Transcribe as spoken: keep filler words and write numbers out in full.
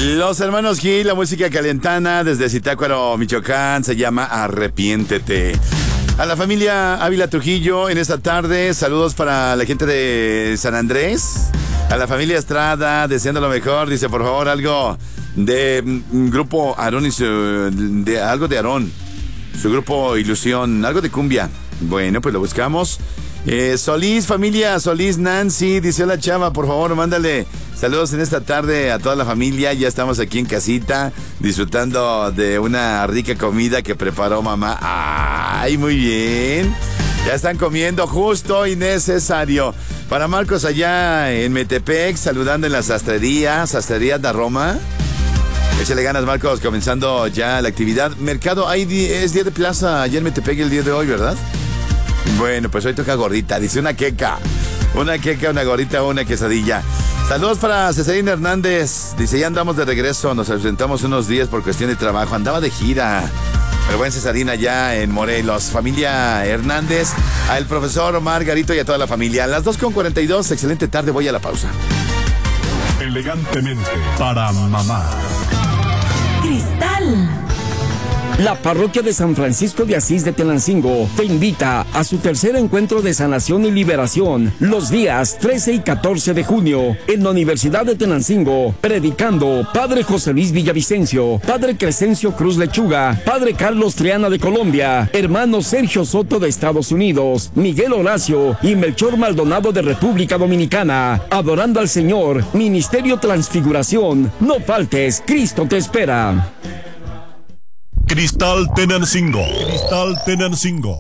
Los hermanos Gil, la música calentana desde Zitácuaro, Michoacán, se llama Arrepiéntete. A la familia Ávila Trujillo en esta tarde, saludos para la gente de San Andrés. A la familia Estrada, deseando lo mejor, dice por favor algo de mm, grupo Aarón y su, de algo de Aarón, su grupo Ilusión, algo de cumbia. Bueno, pues lo buscamos. Eh, Solís, familia Solís, Nancy, dice hola chava, por favor, mándale saludos en esta tarde a toda la familia. Ya estamos aquí en casita, disfrutando de una rica comida que preparó mamá. Ay, muy bien. Ya están comiendo justo y necesario. Para Marcos allá en Metepec, saludando en la sastrería, Sastrería da Roma. Échale ganas, Marcos, comenzando ya la actividad. Mercado, hay di- es día de plaza allá en Metepec el día de hoy, ¿verdad? Bueno, pues hoy toca gordita, dice una queca. Una queca, una gordita, una quesadilla. Saludos para Cesarina Hernández. Dice, ya andamos de regreso, nos ausentamos unos días por cuestión de trabajo. Andaba de gira. Pero buen Cesarina ya en Morelos. Familia Hernández, al profesor Margarito y a toda la familia. A las dos con cuarenta y dos, excelente tarde, voy a la pausa. Elegantemente para mamá. Cristal. La parroquia de San Francisco de Asís de Tenancingo te invita a su tercer encuentro de sanación y liberación los días trece y catorce de junio en la Universidad de Tenancingo, predicando Padre José Luis Villavicencio, Padre Crescencio Cruz Lechuga, Padre Carlos Triana de Colombia, hermano Sergio Soto de Estados Unidos, Miguel Horacio y Melchor Maldonado de República Dominicana. Adorando al Señor, Ministerio Transfiguración. No faltes, Cristo te espera. Cristal Tenancingo. Cristal Tenancingo.